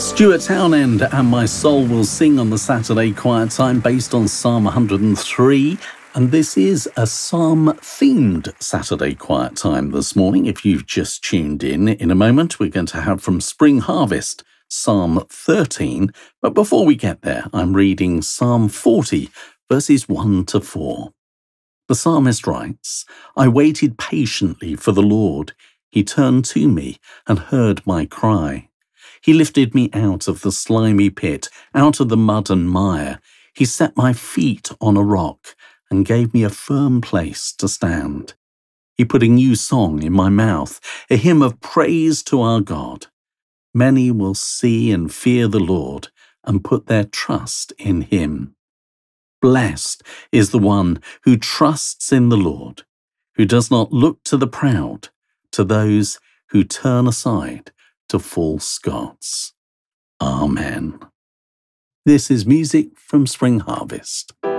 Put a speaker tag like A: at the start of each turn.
A: Stuart Townend and My Soul Will Sing on the Saturday Quiet Time based on Psalm 103. And this is a Psalm-themed Saturday Quiet Time this morning. If you've just tuned in a moment, we're going to have from Spring Harvest, Psalm 13. But before we get there, I'm reading Psalm 40, verses 1 to 4. The psalmist writes, "I waited patiently for the Lord. He turned to me and heard my cry. He lifted me out of the slimy pit, out of the mud and mire. He set my feet on a rock and gave me a firm place to stand. He put a new song in my mouth, a hymn of praise to our God. Many will see and fear the Lord and put their trust in him. Blessed is the one who trusts in the Lord, who does not look to the proud, to those who turn aside to false gods." Amen. This is music from Spring Harvest.